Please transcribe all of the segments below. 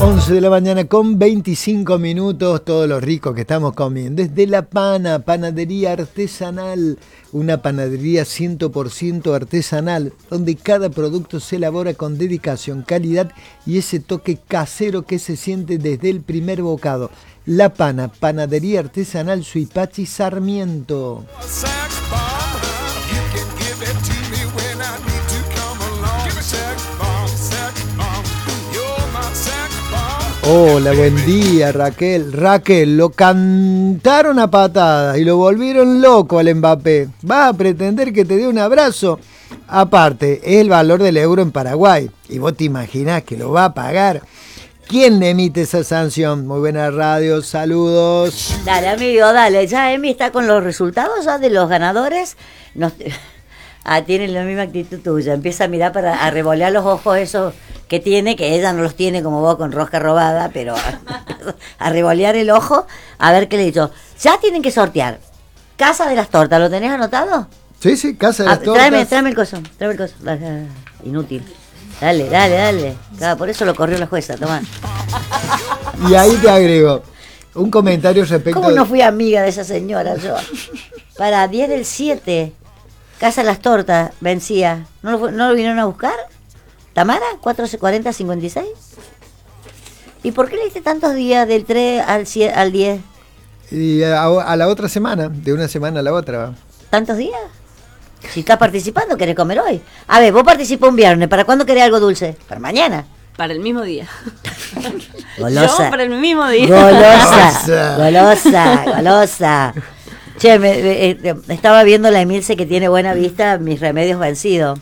11 de la mañana con 25 minutos, todos los ricos que estamos comiendo. Desde La Pana, panadería artesanal, una panadería 100% artesanal, donde cada producto se elabora con dedicación, calidad y ese toque casero que se siente desde el primer bocado. La Pana, panadería artesanal Suipachi Sarmiento. Hola, buen día, Raquel. Raquel, lo cantaron a patadas y lo volvieron loco al Mbappé. ¿Vas a pretender que te dé un abrazo? Aparte, es el valor del euro en Paraguay. Y vos te imaginás que lo va a pagar. ¿Quién le emite esa sanción? Muy buena radio, saludos. Dale, amigo, dale. Ya Emi está con los resultados ya de los ganadores. Tiene la misma actitud tuya. Empieza a mirar a revolear los ojos esos que tiene, que ella no los tiene como vos con rosca robada, pero a revolear el ojo, a ver qué le he dicho. Ya tienen que sortear. Casa de las Tortas, ¿lo tenés anotado? Sí, Casa de las Tortas. Tráeme el coso. Inútil. Dale. Claro, por eso lo corrió la jueza, tomá. Y ahí te agrego un comentario respecto... ¿Cómo no fui amiga de esa señora yo? Para 10 del 7, Casa de las Tortas, vencía. ¿No lo vinieron a buscar? ¿Tamara? ¿440-56? ¿Y por qué le diste tantos días del 3 al 10? Y a la otra semana, de una semana a la otra. ¿Tantos días? Si estás participando, ¿querés comer hoy? A ver, vos participás un viernes. ¿Para cuándo querés algo dulce? ¿Para mañana? Para el mismo día. Golosa. Yo para el mismo día. Golosa. Che, estaba viendo la Emilce que tiene buena vista, mis remedios vencidos.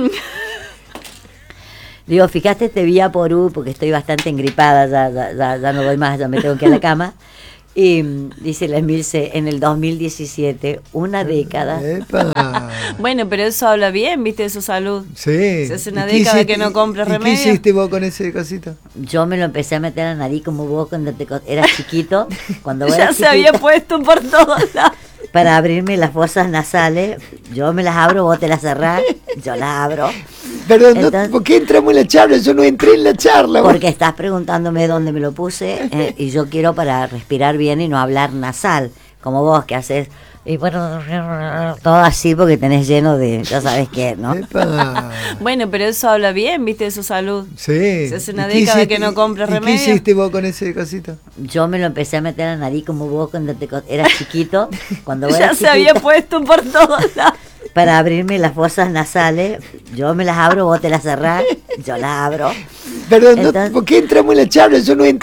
Digo, fíjate, te vi a Porú porque estoy bastante engripada, ya no voy más, ya me tengo que ir a la cama. Y dice la Emilce, en el 2017, una década. ¡Epa! Bueno, pero eso habla bien, ¿viste? De su salud. Sí. Si hace una década que no compras remedio. ¿Qué hiciste vos con ese cosito? Yo me lo empecé a meter a la nariz como vos cuando eras chiquito. Cuando vos ya eras se había puesto por todos lados. Para abrirme las fosas nasales, yo me las abro, vos te las cerrás, yo las abro. Perdón, entonces, ¿por qué entramos en la charla? Yo no entré en la charla. Porque estás preguntándome dónde me lo puse y yo quiero para respirar bien y no hablar nasal, como vos que haces, y bueno, todo así porque tenés lleno de, ya sabes qué, ¿no? Bueno, pero eso habla bien, ¿viste? De su salud. Sí. Si hace una década que no compras remedio. ¿Qué hiciste vos con ese cosito? Yo me lo empecé a meter a la nariz como vos cuando eras chiquito. Cuando vos ya eras se chiquito, había puesto por todos lados. Para abrirme las fosas nasales, yo me las abro, vos te las cerrás, yo las abro. Perdón, entonces, ¿por qué entramos en la charla? Yo no entré.